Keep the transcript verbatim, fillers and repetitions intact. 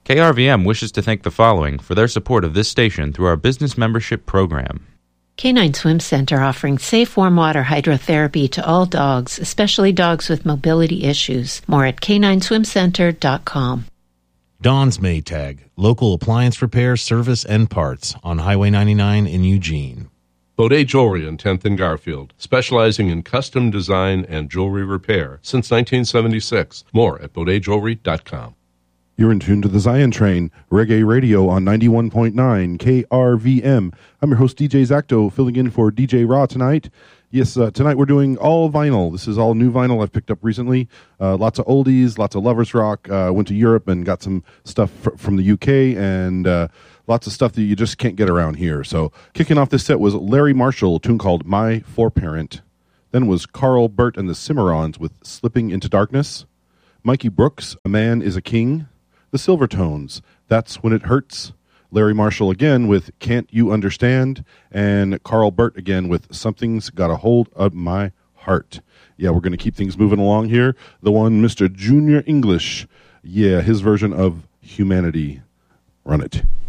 K R V M wishes to thank the following for their support of this station through our business membership program. Canine Swim Center offering safe warm water hydrotherapy to all dogs, especially dogs with mobility issues. More at canine swim center dot com. Don's Maytag, local appliance repair, service, and parts on Highway ninety-nine in Eugene. Baudet Jewelry on tenth and Garfield, specializing in custom design and jewelry repair since nineteen seventy-six. More at baudet jewelry dot com. You're in tune to the Zion Train, Reggae Radio on ninety-one point nine K R V M. I'm your host, D J Zacto, filling in for D J Raw tonight. Yes, uh, tonight we're doing all vinyl. This is all new vinyl I've picked up recently. Uh, lots of oldies, lots of lovers rock. Uh, went to Europe and got some stuff fr- from the U K and uh, lots of stuff that you just can't get around here. So kicking off this set was Larry Marshall, a tune called My Four-Parent. Then was Carl Burt and the Cimarrons with Slipping into Darkness. Mikey Brooks, A Man is a King. The Silvertones, That's When It Hurts. Larry Marshall again with Can't You Understand, and Carl Burt again with Something's Got a Hold of My Heart. Yeah, we're going to keep things moving along here. The one, Mister Junior English. Yeah, his version of Humanity. Run it.